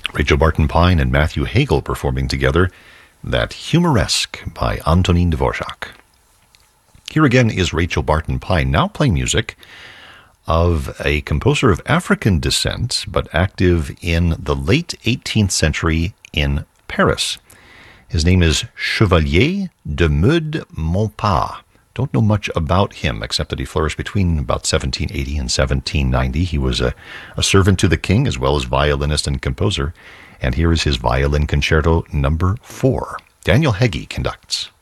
Rachel Barton Pine and Matthew Hagel performing together that Humoresque by Antonin Dvorak. Here again is Rachel Barton Pine, now playing music of a composer of African descent, but active in the late 18th century in Paris. His name is Chevalier de Meud Monpas. Don't know much about him, except that he flourished between about 1780 and 1790. He was a servant to the king, as well as violinist and composer. And here is his Violin Concerto number 4. Daniel Heggie conducts.